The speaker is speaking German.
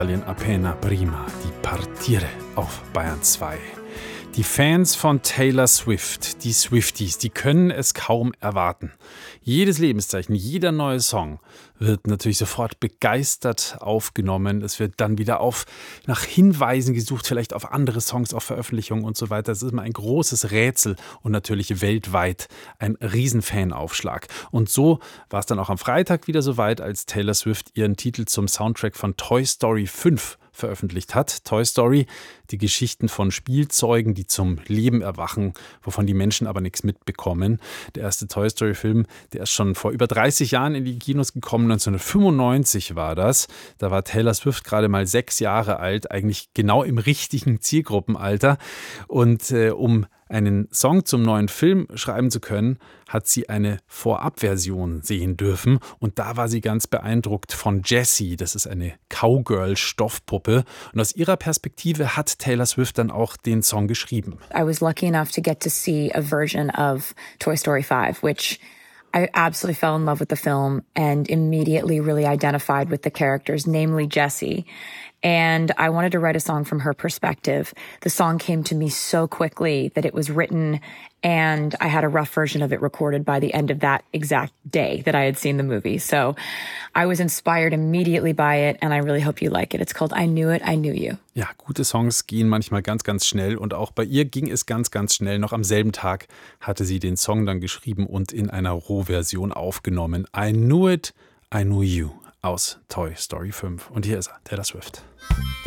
Appena prima di partire auf Bayern 2. Die Fans von Taylor Swift, die Swifties, die können es kaum erwarten. Jedes Lebenszeichen, jeder neue Song wird natürlich sofort begeistert aufgenommen. Es wird dann wieder nach Hinweisen gesucht, vielleicht auf andere Songs, auf Veröffentlichungen und so weiter. Es ist immer ein großes Rätsel und natürlich weltweit ein Riesenfanaufschlag. Und so war es dann auch am Freitag wieder soweit, als Taylor Swift ihren Titel zum Soundtrack von Toy Story 5 veröffentlicht hat. Toy Story, die Geschichten von Spielzeugen, die zum Leben erwachen, wovon die Menschen aber nichts mitbekommen. Der erste Toy Story-Film, der ist schon vor über 30 Jahren in die Kinos gekommen. 1995 war das. Da war Taylor Swift gerade mal 6 Jahre alt, eigentlich genau im richtigen Zielgruppenalter. Und um einen Song zum neuen Film schreiben zu können, hat sie eine Vorabversion sehen dürfen. Und da war sie ganz beeindruckt von Jessie. Das ist eine Cowgirl-Stoffpuppe. Und aus ihrer Perspektive hat Taylor Swift dann auch den Song geschrieben. I was lucky enough to get to see a version of Toy Story 5, which I absolutely fell in love with the film and immediately really identified with the characters, namely Jessie. And I wanted to write a song from her perspective. The song came to me so quickly that it was written and I had a rough version of it recorded by the end of that exact day that I had seen the movie. So I was inspired immediately by it and I really hope you like it. It's called I Knew It, I Knew You. Ja, gute Songs gehen manchmal ganz, ganz schnell und auch bei ihr ging es ganz, ganz schnell. Noch am selben Tag hatte sie den Song dann geschrieben und in einer Rohversion aufgenommen. I Knew It, I Knew You aus Toy Story 5. Und hier ist er, Taylor Swift.